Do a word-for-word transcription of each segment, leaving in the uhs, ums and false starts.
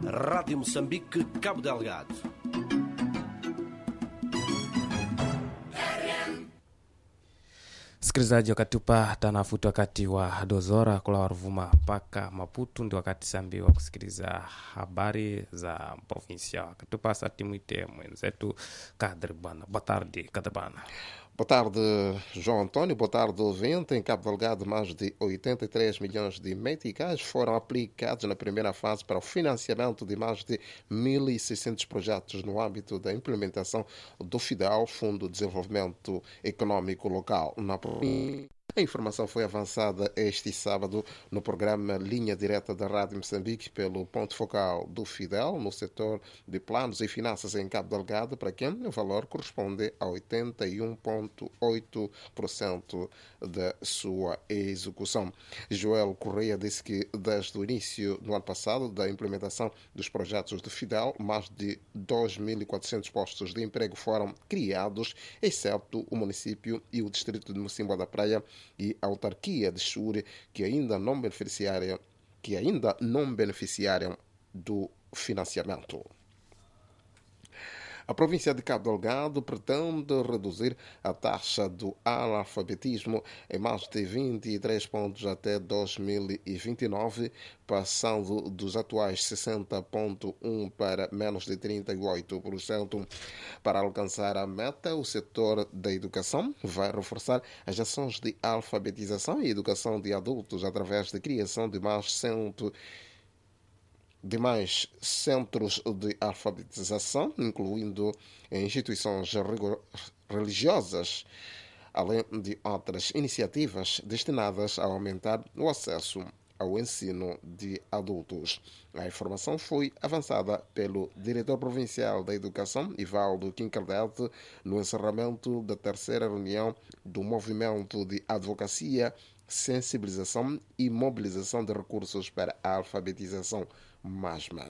Rádio Moçambique, Cabo Delgado. Msikilizaji, wakati upa tanafuti wakati wa dozora kula waruvuma mpaka Maputo, ndio wakati sambi wa kusikiliza habari za provinsia. Wakati upa sati mwite mwenzetu Kadri Bana. Boa tarde, Kadri Bana. Boa tarde, João António. Boa tarde, ouvinte. Em Cabo Delgado, mais de oitenta e três milhões de meticais foram aplicados na primeira fase para o financiamento de mais de mil e seiscentos projetos no âmbito da implementação do FIDEL, Fundo de Desenvolvimento Econômico Local, na província. A informação foi avançada este sábado no programa Linha Direta da Rádio Moçambique pelo ponto focal do FIDEL no setor de planos e finanças em Cabo Delgado, para quem o valor corresponde a oitenta e um vírgula oito por cento da sua execução. Joel Correia disse que desde o início do ano passado da implementação dos projetos do FIDEL, mais de dois mil e quatrocentos postos de emprego foram criados, exceto o município e o distrito de Mocimboa da Praia e a autarquia de Xure, que ainda não beneficiaram, que ainda não beneficiaram do financiamento. A província de Cabo Delgado pretende reduzir a taxa do analfabetismo em mais de vinte e três pontos até dois mil e vinte e nove, passando dos atuais sessenta vírgula um por cento para menos de trinta e oito por cento. Para alcançar a meta, o setor da educação vai reforçar as ações de alfabetização e educação de adultos através da criação de mais cento de mais centros de alfabetização, incluindo instituições religiosas, além de outras iniciativas destinadas a aumentar o acesso ao ensino de adultos. A informação foi avançada pelo diretor provincial da Educação, Ivaldo Quincardete, no encerramento da terceira reunião do Movimento de Advocacia, Sensibilização e Mobilização de Recursos para a Alfabetização MASMA.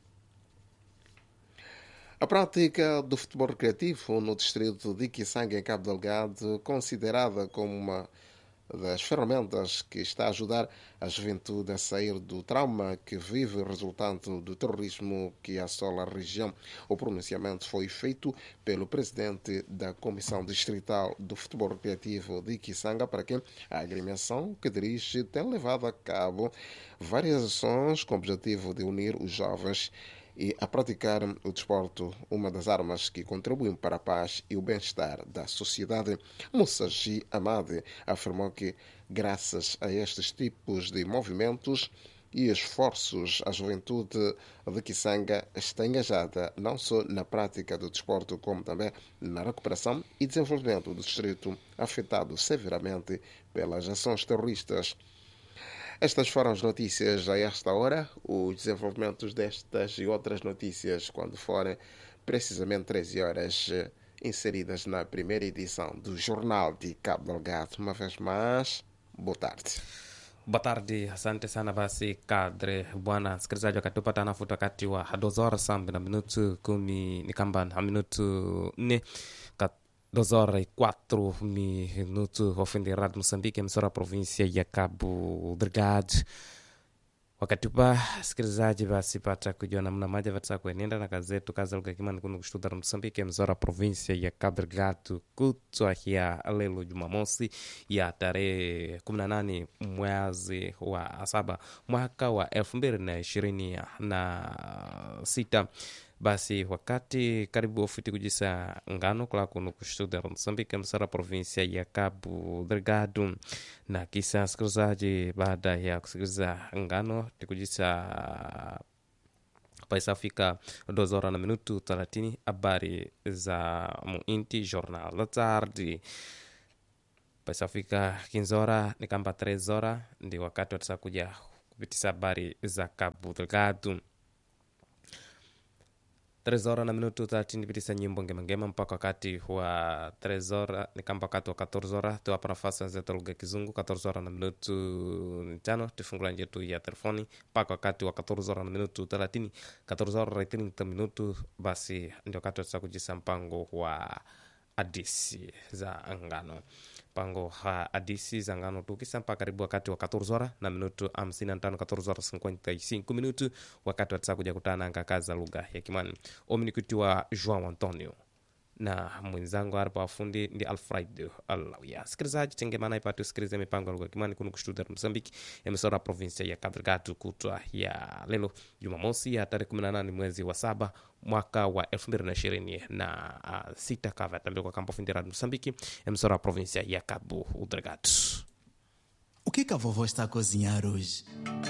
A prática do futebol recreativo no distrito de Kisanga, em Cabo Delgado, considerada como uma das ferramentas que está a ajudar a juventude a sair do trauma que vive resultante do terrorismo que assola a região. O pronunciamento foi feito pelo presidente da Comissão Distrital do Futebol Recreativo de Kisanga, para quem a agremiação que dirige tem levado a cabo várias ações com o objetivo de unir os jovens e a praticar o desporto, uma das armas que contribuem para a paz e o bem-estar da sociedade. Moussaji Amade afirmou que, graças a estes tipos de movimentos e esforços, a juventude de Kisanga está engajada não só na prática do desporto, como também na recuperação e desenvolvimento do distrito afetado severamente pelas ações terroristas. Estas foram as notícias a esta hora. Os desenvolvimentos destas e outras notícias, quando forem precisamente treze horas, inseridas na primeira edição do Jornal de Cabo Delgado. Uma vez mais, boa tarde. Boa tarde, asante sana basi Kadri Bwana. Msikilizaji, wakati upata nafuta wakati wa dozora sambi na minutu kumi ni kamba na minutu nne duas horas e quatro minutos ao fim da Rádio Moçambique, emissora província ya Cabo Delgado. Wakati upa sikilizaji basi pata kujua namna moja vatsa kuenenda na kazi yetu kazi lugha kimani kunu kushtuda Moçambique, emissora província ya Cabo Delgado, kutwa ya lelo Jumamosi ya tarehe kumi na nane mwezi wa saba mwaka wa elfu mbili na ishirini na sita. Basi wakati karibu ofiti kujisa ngano kula kunu kushtuda Moçambique, emissora província ya Cabo Delgado. Na kisa sikilizaji, baada ya kusikiliza ngano tikujisa paisafika duas horas na minuto thelathini, habari za muinti jornal la tarde. Paisafika quinze horas ni kamba treze horas ndi wakati watasa kuja kupitisha habari za Cabo Delgado. treze horas na minuto thelathini pitisa nyimbo ngema mpaka wakati wa treze horas ni kamba wakati wa quatorze horas tuwapa nafasi zetu lugha kizungu. quatorze horas na minuto tano tufungula njetu ya telefoni mpaka wakati wa quatorze horas na minuto thelathini. quatorze horas na thelathini minuto basi ndio wakati wa kujisa mpango wa hadisi za ngano. pango ha adisi zangano tukisa mpaka karibu wakati wa quatorze horas na minuto hamsini na tano, quatorze horas cinquenta e cinco minuto, wakati watasa kuja kutana ngakaza lugha ya Kimani. Omi nikutiwa João Antonio na mwenzangu hapa wafundi ndi Alfredo Alawia. Sikilizaji, tengemana ipate usikilize mipango ya lugha Kimani kunu kustudia Mozambique emesora provinsia ya Cabo Delgado kutwa ya lelo Jumamosi ya tarehe kumi na nane mwezi wa saba mwaka wa elfu mbili na ishirini na sita kava tambio kwa kampo fundira Mozambique emesora provinsia ya Cabo Delgado. O que que a vovó está a cozinhar hoje?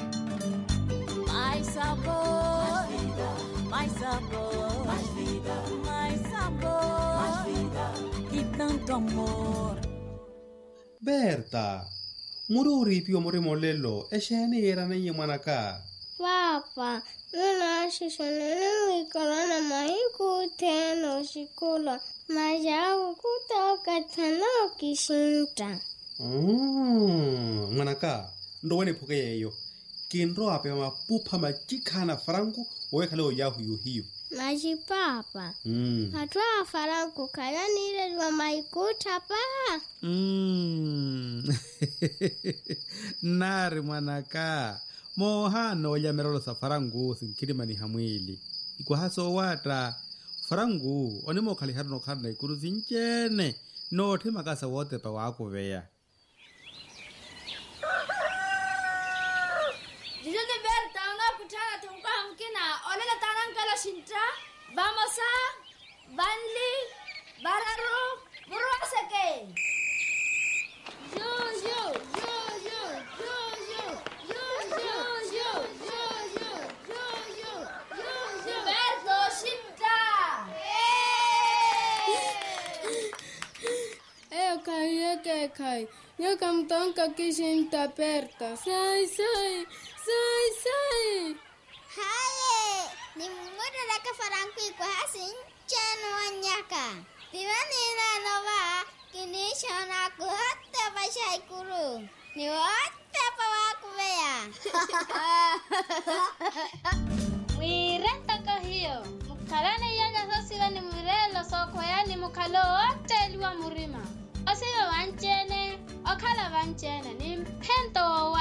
Mais sabor, mais vida, mais sabor, mais vida, mais sabor, mais vida e tanto amor. Berta, mururi pio more molelo, esheni era nenye mwanaka. Papa, nuna shishonenu ikorana maiku teno shikula, majawu kutoka tano kishinta. Mm, mwanaka, ndo wene puke yeyo. Kinro ape mapupa majikana farangu, owe leo yahu yuhiyo. Maji papa. Mm. Hatua farangu kaya nile wa maikuta pa. Mm. Nari mwanaka. Mohano ya merolo sa farangu sinkirima ni hamwili. Iko haso wata. Farangu, onimo kali harno karna ikuru zinchene. No tema kasa wote pa wako veya. Dijone Berta, una kutana tungka mkina. Olela tanang kala shinta. Vamos a Banli, Bararu, Burwasake. Yo yo yo yo yo yo yo yo yo yo yo yo yo yo yo Berto shinta. Eh kai eh kai. Yo kam tonka kishinta Berta. Sai sai sai sai. Haye, ni mungoda daka farangu iko hasin chano anyaka. Tivani na nova kinishona kuhatta bashai kuru. Ni watta pa waku beya. Mwirenta ka hiyo. Mukalane yanya sosila ni mwirelo soko yani mukalo wote liwa murima. Osiwa wanchene, okala wanchene ni mpento wa